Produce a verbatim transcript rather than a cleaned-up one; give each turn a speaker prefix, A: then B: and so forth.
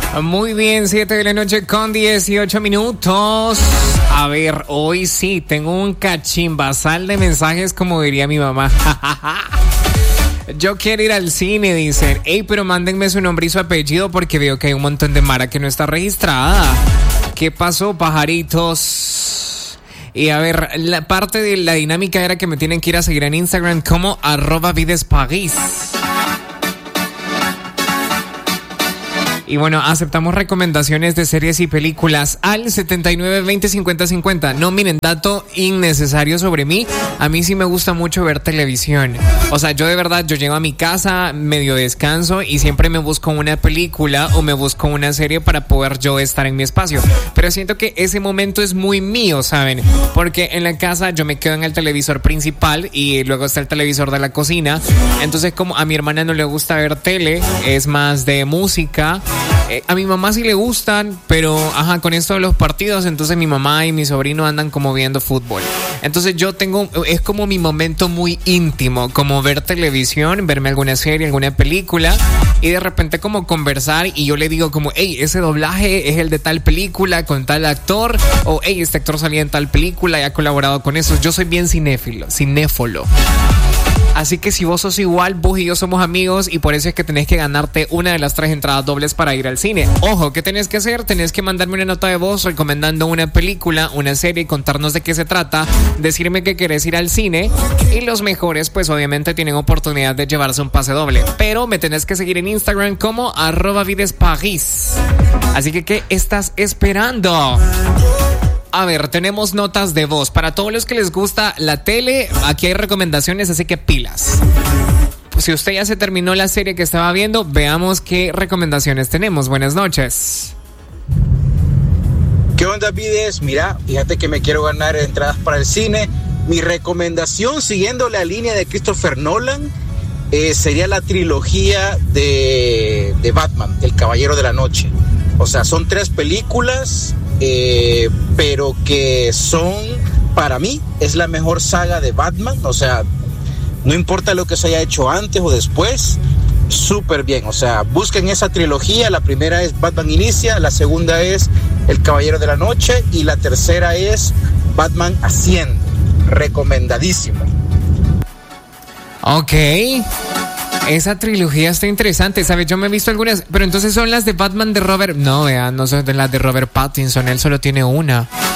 A: Muy bien, siete de la noche con dieciocho minutos. A ver, hoy sí, tengo un cachimbasal de mensajes, como diría mi mamá. Yo quiero ir al cine, dicen. Ey, pero mándenme su nombre y su apellido porque veo que hay un montón de mara que no está registrada. ¿Qué pasó, pajaritos? Y a ver, la parte de la dinámica era que me tienen que ir a seguir en Instagram como arroba videsparis. Y bueno, aceptamos recomendaciones de series y películas al setenta y nueve veinte cincuenta cincuenta. No, miren, dato innecesario sobre mí. A mí sí me gusta mucho ver televisión. O sea, yo de verdad, yo llego a mi casa, medio descanso y siempre me busco una película o me busco una serie para poder yo estar en mi espacio. Pero siento que ese momento es muy mío, ¿saben? Porque en la casa yo me quedo en el televisor principal y luego está el televisor de la cocina. Entonces, como a mi hermana no le gusta ver tele, es más de música. Eh, a mi mamá sí le gustan, pero ajá, con esto de los partidos, entonces mi mamá y mi sobrino andan como viendo fútbol. Entonces yo tengo, es como mi momento muy íntimo, como ver televisión, verme alguna serie, alguna película y de repente como conversar y yo le digo como, hey, ese doblaje es el de tal película con tal actor, o hey, este actor salía en tal película y ha colaborado con eso. Yo soy bien cinéfilo, cinéfolo. Así que si vos sos igual, vos y yo somos amigos y por eso es que tenés que ganarte una de las tres entradas dobles para ir al cine. Ojo, ¿qué tenés que hacer? Tenés que mandarme una nota de voz recomendando una película, una serie, contarnos de qué se trata, decirme que querés ir al cine y los mejores pues obviamente tienen oportunidad de llevarse un pase doble. Pero me tenés que seguir en Instagram como arroba videsparis. Así que, ¿qué estás esperando? A ver, tenemos notas de voz. Para todos los que les gusta la tele, aquí hay recomendaciones, así que pilas. Pues si usted ya se terminó la serie que estaba viendo, veamos qué recomendaciones tenemos. Buenas noches.
B: ¿Qué onda, Vides? Mira, fíjate que me quiero ganar entradas para el cine. Mi recomendación, siguiendo la línea de Christopher Nolan, eh, sería la trilogía de, de Batman, El Caballero de la Noche. O sea, son tres películas... Eh, pero que son, para mí, es la mejor saga de Batman. O sea, no importa lo que se haya hecho antes o después, súper bien. O sea, busquen esa trilogía. La primera es Batman Inicia, la segunda es El Caballero de la Noche y la tercera es Batman Asciende. Recomendadísimo.
A: Ok. Esa trilogía está interesante, ¿sabes? Yo me he visto algunas, pero entonces son las de Batman de Robert... No, vean, no son de las de Robert Pattinson, él solo tiene una.